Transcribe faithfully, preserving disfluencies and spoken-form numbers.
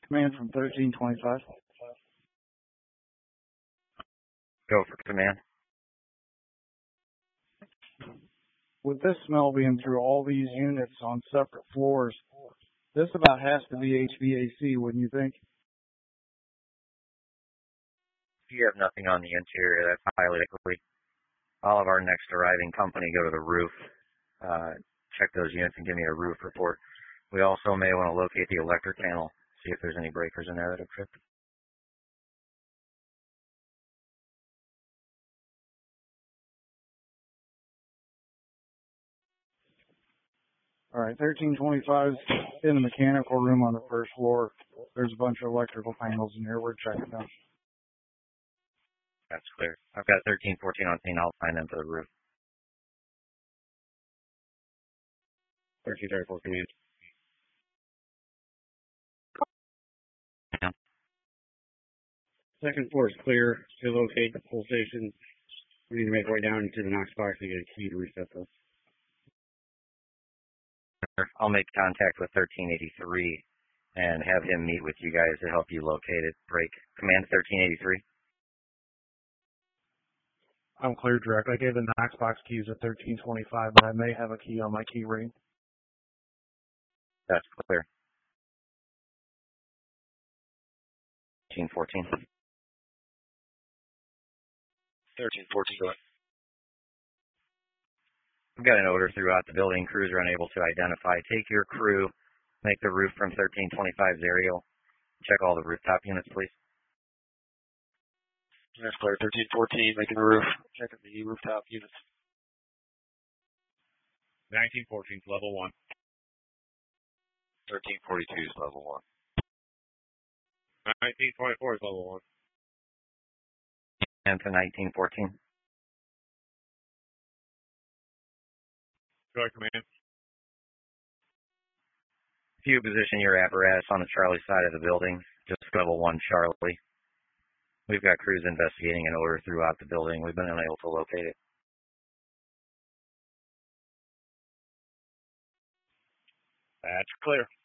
Command from thirteen twenty-five. Go for command. With this smell being through all these units on separate floors, this about has to be H V A C, wouldn't you think? If you have nothing on the interior, that's highly likely. All of our next arriving company go to the roof, uh, check those units and give me a roof report. We also may want to locate the electric panel, see if there's any breakers in there that have tripped. All right, thirteen twenty-five is in the mechanical room on the first floor. There's a bunch of electrical panels in here. We're checking them. That's clear. I've got thirteen fourteen on scene. I'll assign them to the roof. thirteen thirty-four command. Yeah. Second floor is clear. To locate the pull station, we need to make our way down to the Knox box to get a key to reset this. I'll make contact with thirteen eighty-three and have him meet with you guys to help you locate it. Break. Command thirteen eighty-three. I'm clear direct. I gave the Knox box keys at thirteen twenty-five, but I may have a key on my key ring. That's clear. thirteen fourteen. thirteen fourteen. We've got an odor throughout the building. Crews are unable to identify. Take your crew, make the roof from thirteen twenty-five's aerial. Check all the rooftop units, please. That's clear. thirteen fourteen, making the roof. Checking the rooftop units. nineteen fourteen is level one. thirteen forty-two is level one. nineteen twenty-four is level one. And to nineteen fourteen. Go ahead, command. If you position your apparatus on the Charlie side of the building, just level one Charlie. We've got crews investigating an odor throughout the building. We've been unable to locate it. That's clear.